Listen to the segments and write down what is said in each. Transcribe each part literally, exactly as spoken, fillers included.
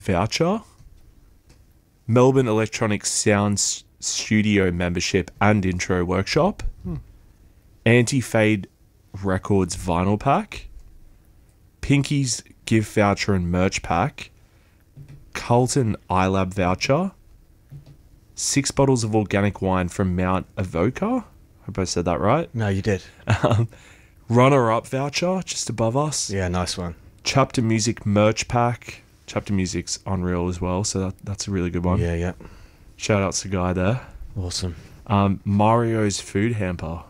voucher, Melbourne Electronic Sound S- Studio membership and intro workshop, Hmm. Anti-Fade Records vinyl pack, Pinky's gift voucher and merch pack, Carlton iLab voucher, six bottles of organic wine from Mount Avoca. Hope I said that right. No, you did. Um, runner-up voucher just above us. Yeah, nice one. Chapter Music merch pack. Chapter Music's unreal as well, so that, that's a really good one. Yeah, yeah. Shout outs to Guy there. Awesome. Um, Mario's food hamper.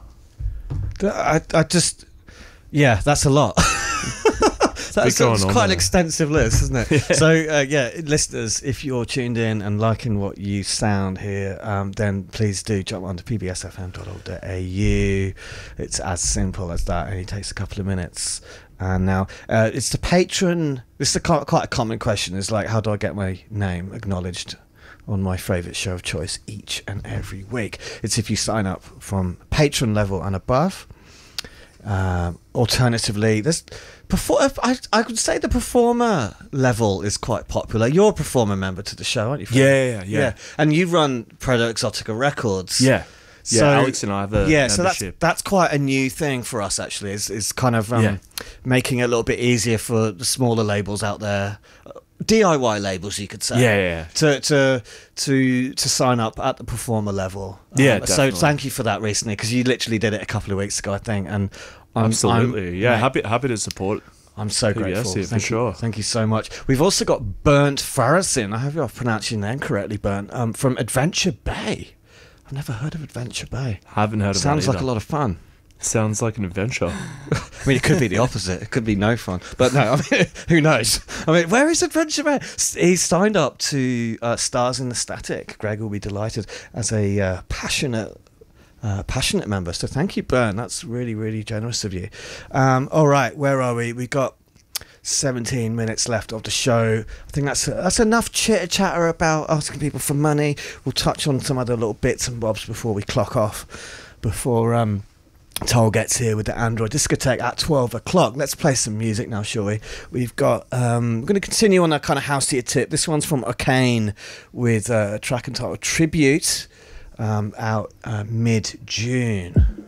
I, I just, yeah, that's a lot. That's, going that's on quite an there. extensive list, isn't it? Yeah. So, uh, yeah, listeners, if you're tuned in and liking what you sound here, um, then please do jump onto p b s f m dot org dot a u. It's as simple as that, and it takes a couple of minutes. And now, uh, it's the patron. This is a, quite a common question. Is like, how do I get my name acknowledged on my favourite show of choice each and every week? It's if you sign up from patron level and above. Um, alternatively, there's perfor- I, I could say the performer level is quite popular. You're a performer member to the show, aren't you, Phil? Yeah, yeah, yeah. And you run Proto Exotica Records. Yeah. Yeah, So- Alex and I have a yeah, so that's membership. that's quite a new thing for us actually. Is is kind of um, Yeah. making it a little bit easier for the smaller labels out there, D I Y labels, you could say. Yeah, yeah, yeah. To to to to sign up at the performer level. Yeah, Um, so definitely. thank you for that recently, because you literally did it a couple of weeks ago, I think, and I'm, Absolutely. I'm, yeah, mate, happy happy to support. I'm so P B S grateful. here, for thank you, sure. Thank you so much. We've also got Bernd Farasin. I hope I've pronounced your name correctly, Bernd. Um, from Adventure Bay. I've never heard of Adventure Bay. Haven't heard of Sounds that like a either. lot of fun. Sounds like an adventure. I mean, it could be the opposite. It could be no fun. But no, I mean, who knows? I mean, where is Adventure Man? S- He's signed up to uh, Stars in the Static. Greg will be delighted, as a uh, passionate uh, passionate member. So thank you, Bern. That's really, really generous of you. Um, all right, where are we? We've got seventeen minutes left of the show. I think that's that's enough chitter chatter about asking people for money. We'll touch on some other little bits and bobs before we clock off, before um Toll gets here with the Android Discotheque at twelve o'clock. Let's play some music now, shall we? We've got um we're going to continue on that kind of houseier tip. This one's from Arcane with uh, a track entitled Tribute, um out uh, mid-June.